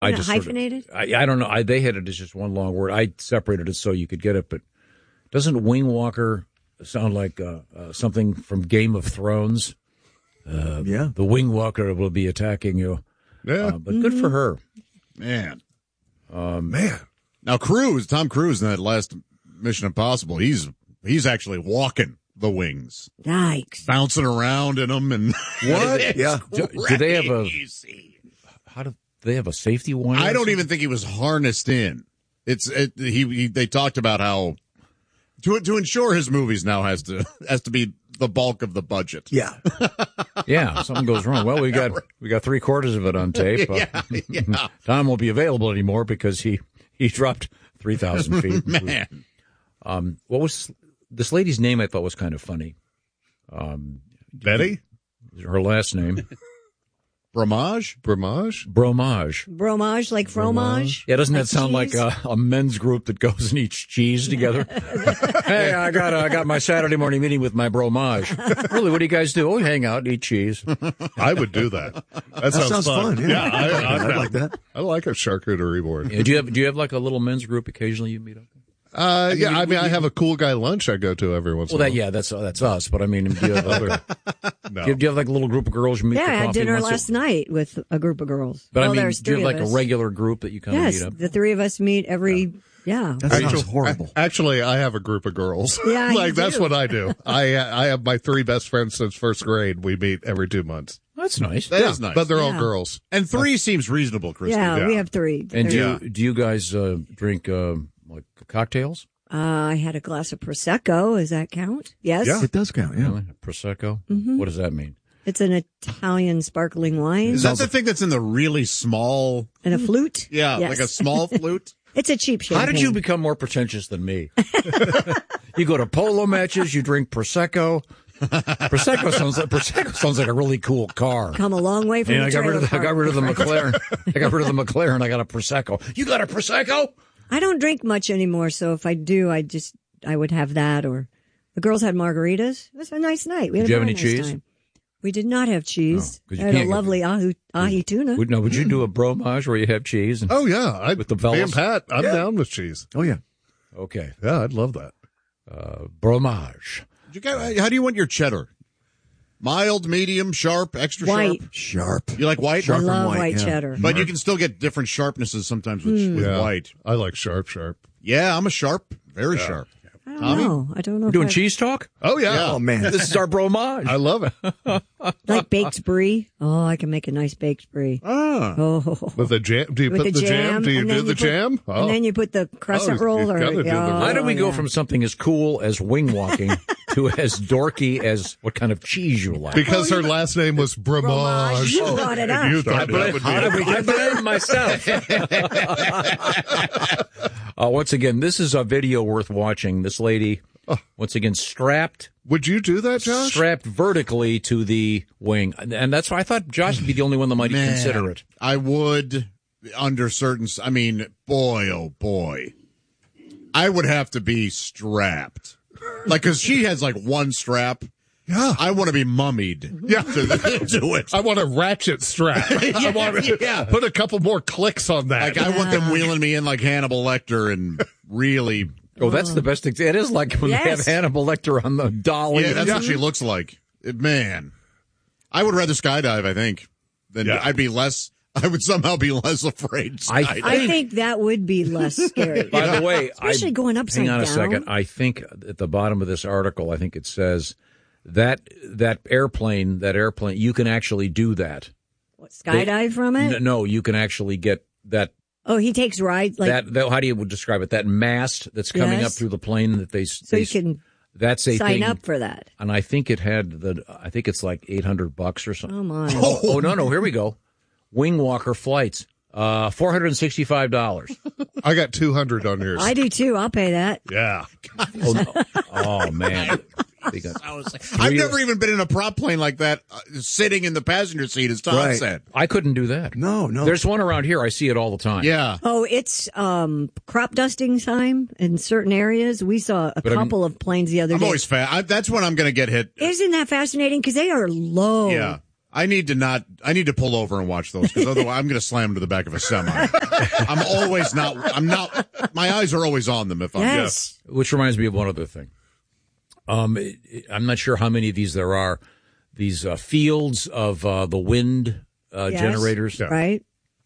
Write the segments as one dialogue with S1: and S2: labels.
S1: I just
S2: hyphenated?
S1: I don't know. They had it as just one long word. I separated it so you could get it, but doesn't Wing Walker sound like something from Game of Thrones?
S3: Yeah.
S1: The Wing Walker will be attacking you.
S4: Yeah.
S1: But good for her.
S4: Man.
S3: Man.
S4: Now, Tom Cruise in that last Mission Impossible, he's actually walking the wings.
S2: Yikes.
S4: Bouncing around in them. And
S3: What? Yeah.
S1: Do they have do they have a safety warning?
S4: I don't even think he was harnessed in. They talked about how to ensure his movies now has to be the bulk of the budget.
S3: Yeah.
S1: Yeah, something goes wrong. Well, we got 3/4 of it on tape.
S4: Yeah.
S1: Tom won't be available anymore because he dropped 3,000 feet.
S4: Man.
S1: What was this lady's name? I thought was kind of funny.
S4: Betty?
S1: Her last name.
S4: Bromage?
S1: Bromage,
S2: Bromage, like fromage?
S1: Yeah, doesn't that
S2: like
S1: sound
S2: cheese?
S1: like a men's group that goes and eats cheese together? Hey, I got my Saturday morning meeting with my bromage. Really, what do you guys do? Oh, hang out and eat cheese.
S4: I would do that. That
S3: sounds fun. Yeah,
S4: I
S3: like that.
S4: I like a charcuterie board.
S1: Yeah, do you have like a little men's group occasionally you meet up?
S4: Yeah, I mean, I have a cool guy lunch I go to every once in a while.
S1: That's us. But I mean, do you have
S4: No.
S1: do you have like a little group of girls you meet?
S2: Yeah,
S1: for
S2: I had
S1: coffee
S2: dinner
S1: once
S2: last night with a group of girls.
S1: But I mean,
S2: there's
S1: do you
S2: three
S1: have like
S2: of us.
S1: a regular group that you kind of
S2: Yes,
S1: meet up?
S2: the three of us meet every. Yeah.
S3: That sounds horrible.
S4: Actually, I have a group of girls.
S2: Yeah, you
S4: like that's
S2: do.
S4: what I do. I have my three best friends since first grade. We meet every 2 months.
S1: That's nice.
S4: That is nice, but they're all
S2: Yeah.
S4: girls. And 3 seems reasonable, Christy.
S2: Yeah, we have 3.
S1: And
S2: There-
S1: do you guys drink like cocktails?
S2: I had a glass of Prosecco. Does that count? Yes.
S3: Yeah, it does count. Yeah.
S1: Really? Prosecco?
S2: Mm-hmm.
S1: What does that mean?
S2: It's an Italian sparkling wine.
S4: Is that the thing that's in the really small?
S2: And a flute?
S4: Yeah,
S2: Yes.
S4: like a small flute.
S2: It's a cheap champagne.
S1: How did you become more pretentious than me? You go to polo matches, you drink Prosecco. Prosecco sounds like a really cool car.
S2: Come a long way from
S1: And
S2: the
S1: I got rid of the
S2: trailer park.
S1: McLaren. I got a Prosecco. You got a Prosecco?
S2: I don't drink much anymore, so if I do, I would have that. Or the girls had margaritas. It was a nice night. We had
S1: Did you
S2: a
S1: have
S2: very
S1: any
S2: nice
S1: cheese?
S2: time. We did not have cheese.
S1: No, 'cause
S2: I
S1: you
S2: had a
S1: can't get-
S2: lovely ahi tuna.
S1: Would you do a bromage where you have cheese? And,
S4: Oh yeah,
S1: with the
S4: me
S1: bells?
S4: and Pat, I'm down with cheese.
S3: Oh, yeah.
S1: Okay.
S4: Yeah, I'd love that.
S1: Bromage.
S4: How do you want your cheddar? Mild, medium, sharp, extra
S2: White.
S4: sharp.
S3: Sharp.
S4: You like white?
S2: I
S3: Sharp and
S2: love
S3: white,
S2: white
S3: yeah.
S2: cheddar.
S4: But you can still get different sharpnesses sometimes with
S2: Hmm.
S4: white.
S5: I like sharp.
S4: Yeah, I'm a sharp, very sharp.
S2: I don't
S4: Tommy?
S2: know. I don't know.
S1: We're
S2: if
S1: doing
S2: I-
S1: cheese talk?
S4: Oh yeah.
S3: Oh, man.
S1: This is our bromage.
S5: I love it.
S2: Like baked brie. Oh, I can make a nice baked brie.
S4: Ah.
S2: Oh,
S5: With the jam, do you
S2: with
S5: put the jam? Do you
S2: and
S5: do
S2: then
S5: the
S2: put-
S5: jam?
S2: And then you put the crescent
S5: you
S2: roll.
S5: gotta do the
S1: How did we go
S2: yeah.
S1: from something as cool as wing walking to as dorky as what kind of cheese you like?
S5: because her last name was Bromage.
S2: You brought it up.
S5: You thought that would be
S1: I blame myself. Once again, this is a video worth watching. This lady, once again, strapped
S5: Would you do that, Josh?
S1: vertically to the wing. And that's why I thought Josh would be the only one that might consider it.
S4: I would, under certain. I mean, boy, oh boy, I would have to be strapped, like because she has like one strap.
S5: Yeah.
S4: I want to be mummied.
S5: Yeah.
S4: to it.
S5: I want a ratchet strap. I want to put a couple more clicks on that.
S4: Like I want them wheeling me in like Hannibal Lecter and really.
S1: Oh, that's the best thing. It is like when they have
S2: Yes.
S1: Hannibal Lecter on the dolly.
S4: Yeah, that's what she looks like. Man, I would rather skydive. I think than
S5: Yeah.
S4: I would somehow be less afraid. skydiving.
S2: I think that would be less scary.
S1: By the way,
S2: Especially going upside
S1: hang on a
S2: down.
S1: second. I think at the bottom of this article, I think it says that airplane, you can actually do that.
S2: What, skydive from it?
S1: No, you can actually get that.
S2: Oh, he takes rides like
S1: How do you describe it? That mast that's coming
S2: Yes.
S1: up through the plane that they.
S2: so you can
S1: That's a
S2: sign
S1: thing.
S2: up for that.
S1: And I think it had I think it's like $800 or something.
S2: Oh my!
S1: Oh no! Here we go. Wing Walker flights, $465.
S5: I got 200 on yours.
S2: I do too. I'll pay that.
S5: Yeah.
S1: Oh, no. Oh man! They got-
S4: I've never even been in a prop plane like that, sitting in the passenger seat, as Tom
S3: Right.
S4: said.
S1: I couldn't do that.
S3: No.
S1: There's one around here. I see it all the time.
S4: Yeah.
S2: Oh, it's crop dusting time in certain areas. We saw a
S1: But I mean-
S2: couple of planes the other
S4: I'm
S2: day.
S4: always fat. That's when I'm going to get hit.
S2: Isn't that fascinating? Because they are low.
S4: Yeah. I need to pull over and watch those because otherwise I'm going to slam to the back of a semi. My eyes are always on them if I'm
S2: Yes.
S1: Which reminds me of one other thing. I'm not sure how many of these there are. These fields of the wind generators.
S2: Yeah. Right.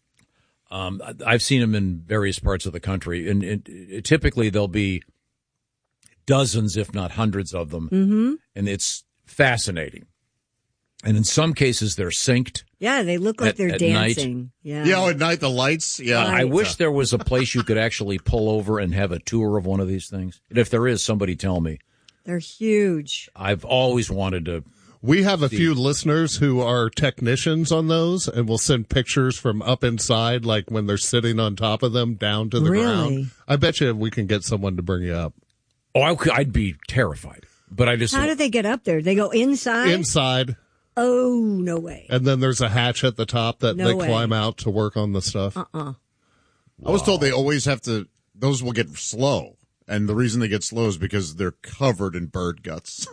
S1: I've seen them in various parts of the country, and typically there'll be dozens, if not hundreds of them, and it's fascinating. And in some cases, they're synced.
S2: Yeah, they look like they're
S1: at
S2: dancing.
S1: Night.
S2: Yeah,
S4: at night, the lights. Yeah.
S1: I wish there was a place you could actually pull over and have a tour of one of these things. And if there is, somebody tell me.
S2: They're huge.
S1: I've always wanted to.
S5: We have a few listeners who are technicians on those, and will send pictures from up inside, like when they're sitting on top of them, down to the ground. I bet you we can get someone to bring you up.
S1: Oh, I'd be terrified. But I just.
S2: How do they get up there? They go inside?
S5: Inside.
S2: Oh, no way.
S5: And then there's a hatch at the top that they climb out to work on the stuff.
S4: I was told they always have to, those will get slow. And the reason they get slow is because they're covered in bird guts.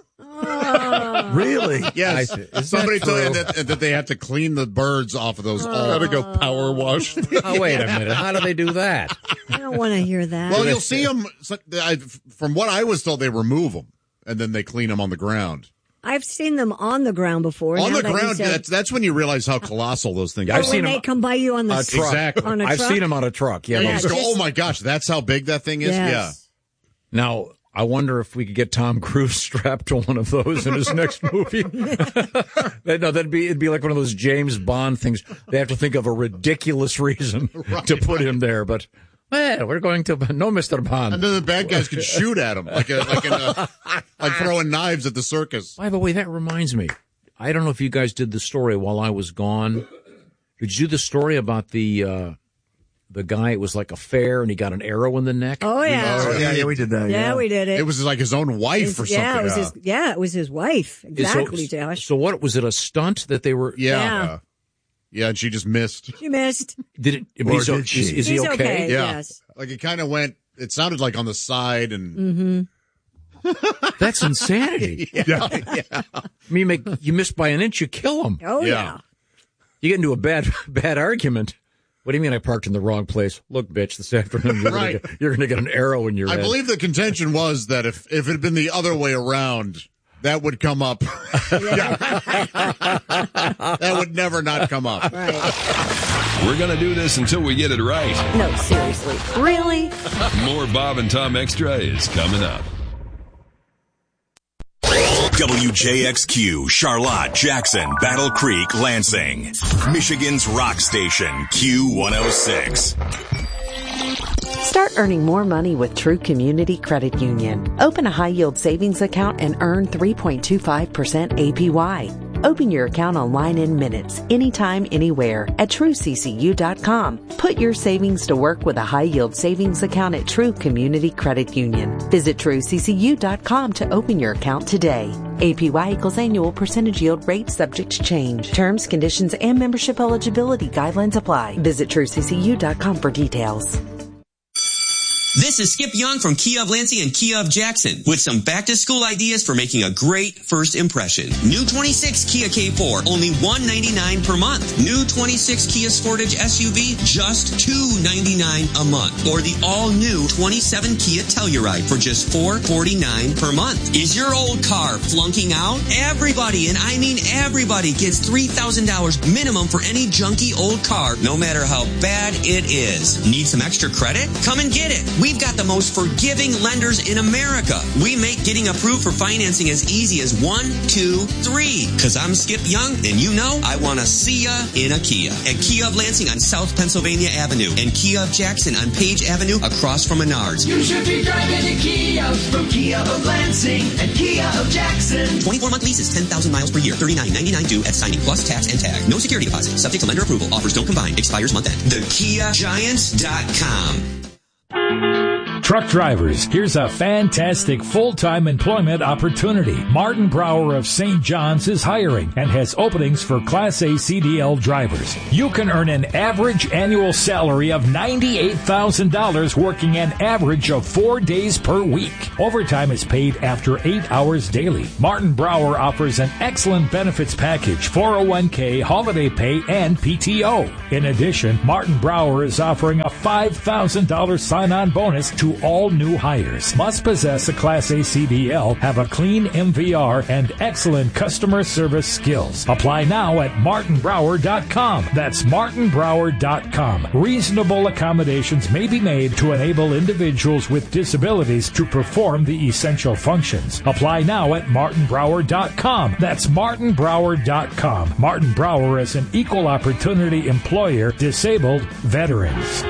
S3: Really?
S4: Yes. Somebody told me that they have to clean the birds off of those.
S5: Gotta go power wash.
S1: Oh, wait a minute. How do they do that?
S2: I don't want to hear that.
S4: Well, you'll see them. From what I was told, they remove them and then they clean them on the ground.
S2: I've seen them on the ground before.
S4: On the ground, that's when you realize how colossal those things are.
S1: I've seen
S2: when they come by you on the
S1: truck.
S4: Exactly.
S2: On a
S1: I've
S2: truck?
S1: seen them on a truck. Yeah.
S4: And you go, oh my gosh, that's how big that thing is?
S2: Yes.
S4: Yeah.
S1: Now, I wonder if we could get Tom Cruise strapped to one of those in his next movie. No, it'd be like one of those James Bond things. They have to think of a ridiculous reason to put him there, but well, we're going to no, Mr. Bond.
S4: And then the bad guys could shoot at him like throwing knives at the circus.
S1: By the way, that reminds me. I don't know if you guys did the story while I was gone. Did you do the story about the guy? It was like a fair, and he got an arrow in the neck.
S2: Oh yeah.
S3: Yeah, we did that.
S2: Yeah, we did it.
S4: It was like his own wife or something.
S2: Yeah, it was his wife. Exactly, Josh.
S1: So what was it? A stunt that they were?
S4: Yeah, and she just missed.
S2: She missed.
S1: Did it?
S3: Did she?
S1: Is he
S2: He's
S1: okay?
S4: Yeah,
S2: yes.
S4: like it kind of went. It sounded like on the side, and
S1: That's insanity.
S4: yeah.
S1: I mean, you miss by an inch, you kill him.
S2: Oh yeah.
S1: You get into a bad argument. What do you mean I parked in the wrong place? Look, bitch, this afternoon you're going to get an arrow in your head.
S4: I believe the contention was that if it had been the other way around, that would come up. That would never not come up.
S2: Right.
S6: We're going to do this until we get it right.
S2: No, seriously. Really?
S6: More Bob and Tom Extra is coming up.
S7: WJXQ, Charlotte, Jackson, Battle Creek, Lansing. Michigan's rock station, Q106.
S8: Start earning more money with True Community Credit Union. Open a high-yield savings account and earn 3.25% APY. Open your account online in minutes, anytime, anywhere at TrueCCU.com. Put your savings to work with a high-yield savings account at True Community Credit Union. Visit TrueCCU.com to open your account today. APY equals annual percentage yield rate subject to change. Terms, conditions, and membership eligibility guidelines apply. Visit TrueCCU.com for details.
S9: This is Skip Young from Kia of Lansing and Kia of Jackson with some back-to-school ideas for making a great first impression. New 26 Kia K4, only $199 per month. New 26 Kia Sportage SUV, just $299 a month. Or the all-new 27 Kia Telluride for just $449 per month. Is your old car flunking out? Everybody, and I mean everybody, gets $3,000 minimum for any junky old car, no matter how bad it is. Need some extra credit? Come and get it. We've got the most forgiving lenders in America. We make getting approved for financing as easy as 1, 2, 3. Cause I'm Skip Young, and you know I want to see ya in a Kia. At Kia of Lansing on South Pennsylvania Avenue and Kia of Jackson on Page Avenue across from Menards.
S10: You should be driving a Kia from Kia of Lansing and Kia of Jackson.
S9: 24-month leases, 10,000 miles per year, $39.99 due at signing plus tax and tag. No security deposit. Subject to lender approval. Offers don't combine. Expires month end. TheKiaGiant.com.
S11: Truck drivers, here's a fantastic full-time employment opportunity. Martin Brower of St. John's is hiring and has openings for Class A CDL drivers. You can earn an average annual salary of $98,000 working an average of 4 days per week. Overtime is paid after 8 hours daily. Martin Brower offers an excellent benefits package, 401k, holiday pay, and PTO. In addition, Martin Brower is offering a $5,000 sign-on bonus to all new hires. Must possess a Class A CDL, have a clean MVR, and excellent customer service skills. Apply now at martinbrower.com. That's martinbrower.com. Reasonable accommodations may be made to enable individuals with disabilities to perform the essential functions. Apply now at martinbrower.com. That's martinbrower.com. Martin Brower is an equal opportunity employer, disabled veterans.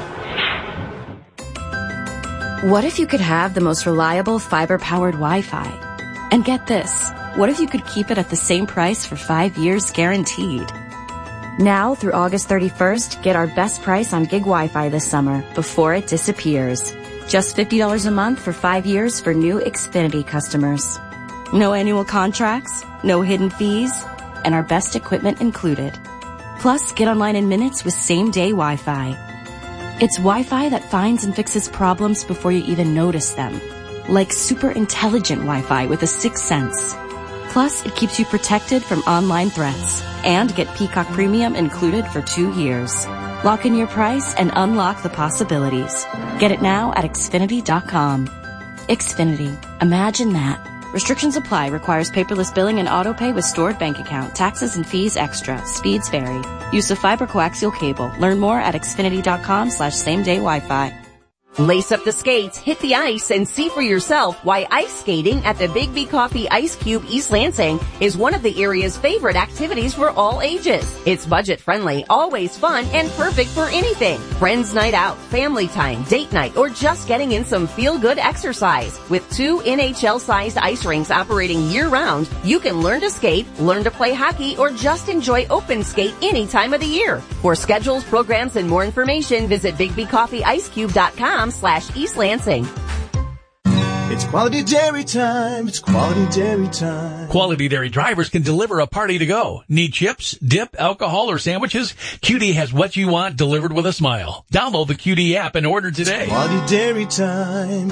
S12: What if you could have the most reliable fiber-powered Wi-Fi? And get this, what if you could keep it at the same price for 5 years guaranteed? Now through August 31st, get our best price on gig Wi-Fi this summer before it disappears. Just $50 a month for 5 years for new Xfinity customers. No annual contracts, no hidden fees, and our best equipment included. Plus, get online in minutes with same-day Wi-Fi. It's Wi-Fi that finds and fixes problems before you even notice them. Like super intelligent Wi-Fi with a sixth sense. Plus, it keeps you protected from online threats. And get Peacock Premium included for 2 years. Lock in your price and unlock the possibilities. Get it now at Xfinity.com. Xfinity. Imagine that. Restrictions apply. Requires paperless billing and autopay with stored bank account. Taxes and fees extra. Speeds vary. Use of fiber coaxial cable. Learn more at Xfinity.com/same-day Wi-Fi.
S13: Lace up the skates, hit the ice, and see for yourself why ice skating at the Big B Coffee Ice Cube East Lansing is one of the area's favorite activities for all ages. It's budget-friendly, always fun, and perfect for anything. Friends night out, family time, date night, or just getting in some feel-good exercise. With 2 NHL-sized ice rinks operating year-round, you can learn to skate, learn to play hockey, or just enjoy open skate any time of the year. For schedules, programs, and more information, visit BigBCoffeeIceCube.com/East Lansing.
S10: It's quality dairy time. It's quality dairy time.
S14: Quality Dairy drivers can deliver a party to go. Need chips, dip, alcohol, or sandwiches? QD has what you want delivered with a smile. Download the QD app and order today.
S10: It's quality dairy time.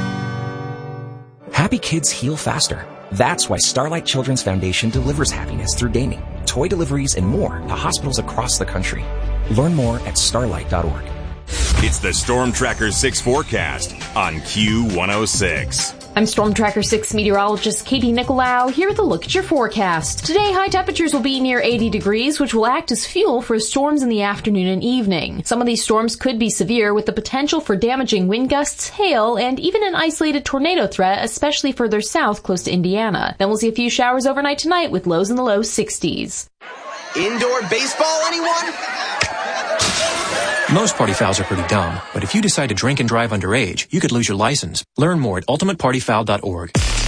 S15: Happy kids heal faster. That's why Starlight Children's Foundation delivers happiness through gaming, toy deliveries, and more to hospitals across the country. Learn more at starlight.org.
S7: It's the Storm Tracker 6 forecast on Q106.
S16: I'm Storm Tracker 6 meteorologist Katie Nicolau here with a look at your forecast. Today, high temperatures will be near 80 degrees, which will act as fuel for storms in the afternoon and evening. Some of these storms could be severe with the potential for damaging wind gusts, hail, and even an isolated tornado threat, especially further south close to Indiana. Then we'll see a few showers overnight tonight with lows in the low 60s.
S17: Indoor baseball, anyone?
S18: Most party fouls are pretty dumb, but if you decide to drink and drive underage, you could lose your license. Learn more at ultimatepartyfoul.org.